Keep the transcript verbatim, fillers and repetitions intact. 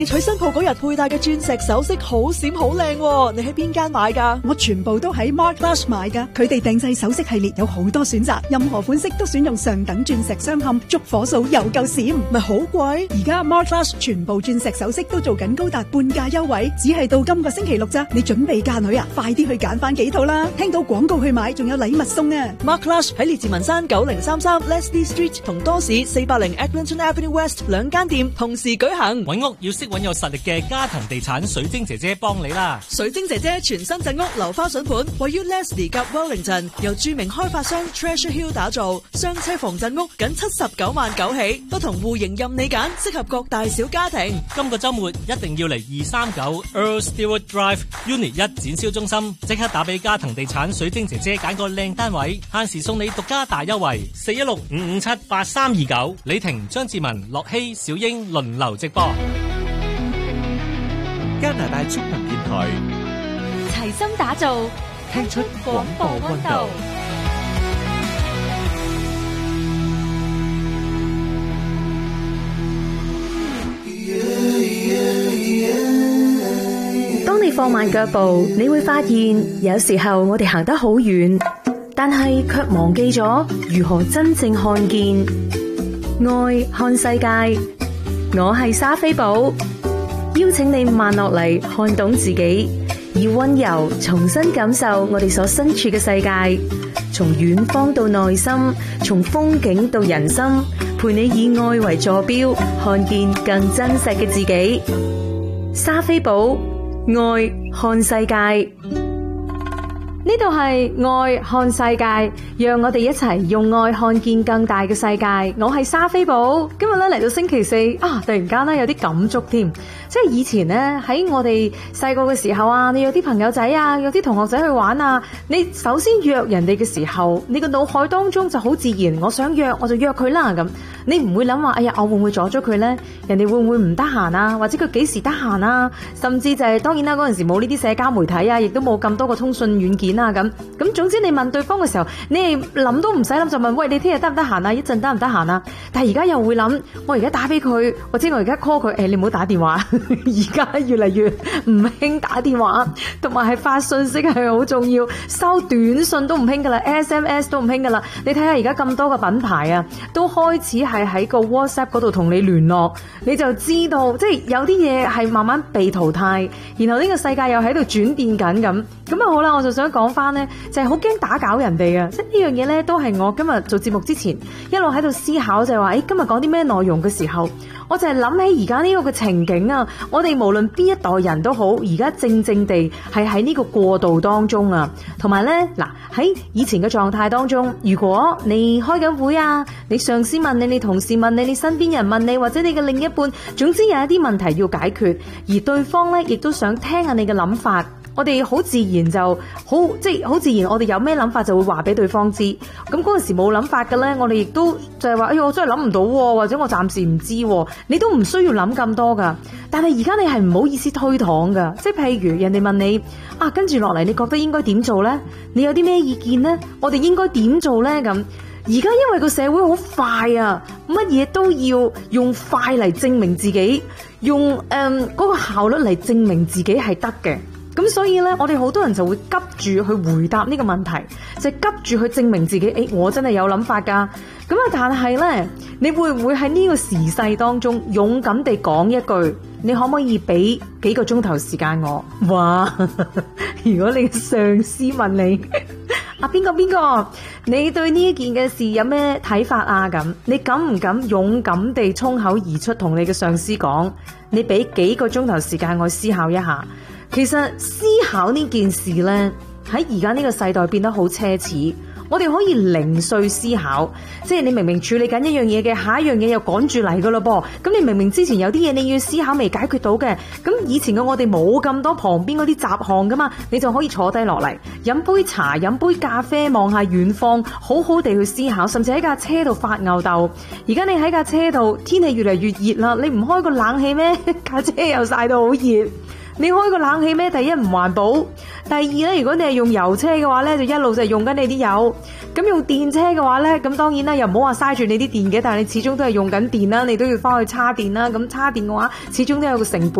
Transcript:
你娶新抱嗰日佩戴嘅鑽石首飾好閃好靚喎，你喺邊間買㗎？ 我全部都喺 Mark Lush 買㗎，佢哋定製首飾系列有好多選擇，任何款式都選用上等鑽石鑲嵌，觸火數又夠閃， 咪好貴？ 而家 Mark Lush 全部鑽石首飾都做緊高達半價優惠，只係到今個星期六咋，你準備嫁女啊？快啲去揀翻幾套啦！聽到廣告去買，仲有禮物送啊 ！Mark Lush 喺列治文山九零三三 Leslie Street 同多士四百零 Eglinton Avenue West 兩間店同時舉行。 揾屋要識揾有實力嘅家騰地產水晶姐姐幫你啦！ 水晶姐姐全新鎮屋樓花筍盤，位於 Leslie 及 Wellington， 由著名開發商 Treasure Hill 打造，雙車房鎮屋僅七十九萬九起，不同戶型任你揀，適合各大小家庭。 今個週末一定要嚟二三九 Earl Stewart Drive Unit 一展銷中心，即刻打俾家騰地產水晶姐姐揀個靚單位，限時送你獨家大優惠，四一六五五七八三二九。李婷、張志文、樂希、小英輪流直播。 加拿大中文電台齊心打造， 聽出廣播溫度。 當你放慢腳步，你會發現有時候我哋行得好遠，但係卻忘記咗如何真正看見。愛看世界，我係莎菲寶，邀請你慢落嚟，看懂自己，以溫柔重新感受我哋所身處嘅世界，從遠方到內心，從風景到人生，陪你以愛為坐標，看見更真實嘅自己。莎菲寶，愛看世界。呢度係愛看世界，讓我哋一齊用愛看見更大嘅世界。我係莎菲寶，今日咧嚟到星期四啊，突然間咧有啲感觸添。即係以前咧喺我哋細個嘅時候啊，你有啲朋友仔啊，有啲同學仔去玩啊，你首先約人哋嘅時候，你個腦海當中就好自然，我想約我就約佢啦咁。你唔會諗話，哎呀，我會唔會阻咗佢呢？人哋會唔會唔得閒啊？或者佢幾時得閒啊？甚至就係、是、當然啦，嗰陣時冇呢啲社交媒體啊，亦都冇咁多個通訊軟件啊咁。咁總之你問對方嘅時候，你係諗都唔使諗就問，喂，你聽日得唔得閒啊？一陣得唔得閒啊？但係而家又會諗，我而家打俾佢，或者我而家 call 佢，誒、哎，你唔好打電話。而家越嚟越唔興打電話，同埋係發信息係好重要，收短信都唔興噶啦 ，S M S 都唔興噶啦。你睇下而家咁多個品牌啊，都開始係喺個 WhatsApp 嗰度同你聯絡，你就知道即係有啲嘢係慢慢被淘汰，然後呢個世界又喺度轉變緊咁。咁啊好啦，我就想講翻呢，就係好驚打攪人哋啊！即係呢樣嘢呢，都係我今日做節目之前一路喺度思考，就係話，誒，今日講啲咩內容嘅時候，我就係諗起而家呢個嘅情景啊！我哋無論邊一代人都好，而家正正地係喺呢個過渡當中啊，同埋呢，嗱喺以前嘅狀態當中，如果你開緊會啊，你上司問你，你同事問你，你身邊人問你，或者你嘅另一半，總之有一啲問題要解決，而對方呢亦都想聽下你嘅諗法。我哋好自然就好，即係好自然，我哋有咩諗法就會話俾對方知。咁嗰陣時冇諗法嘅咧，我哋亦都就係話，哎呀，我真係諗唔到，或者我暫時唔知，你都唔需要諗咁多噶。但係而家你係唔好意思推搪噶，即係譬如人哋問你啊，跟住落嚟你覺得應該點做咧？你有啲咩意見咧？我哋應該點做咧？咁而家因為個社會好快啊，乜嘢都要用快嚟證明自己，用誒嗰個效率嚟證明自己係得嘅。咁所以咧，我哋好多人就會急住去回答呢個問題，就係急住去證明自己，誒，我真係有諗法噶。咁啊，但係咧，你會唔會喺呢個時勢當中勇敢地講一句，你可唔可以俾幾個鐘頭時間我？哇！如果你嘅上司問你，啊邊個邊個，你對呢一件嘅事有咩睇法啊？咁你敢唔敢勇敢地衝口而出同你嘅上司講？你俾幾個鐘頭時間我思考一下。其實思考呢件事呢，喺而家呢個世代變得好奢侈。我哋可以零碎思考，即係你明明處理緊一樣嘢嘅，下一樣嘢又趕住嚟噶咯噃。咁你明明之前有啲嘢你要思考未解決到嘅，咁以前嘅我哋冇咁多旁邊嗰啲雜項噶嘛，你就可以坐低落嚟，飲杯茶，飲杯咖啡，望下遠方，好好地去思考，甚至喺架車度發吽哣。而家你喺架車度，天氣越嚟越熱啦，你唔開個冷氣咩？架車又曬到好熱。 你開個冷氣咩？第一唔環保，第二咧，如果你係用油車嘅話咧，就一路就用緊你啲油。咁用電車嘅話咧，咁當然啦，又唔好話嘥住你啲電嘅，但係你始終都係用緊電啦，你都要翻去叉電啦。咁叉電嘅話，始終都有個成本。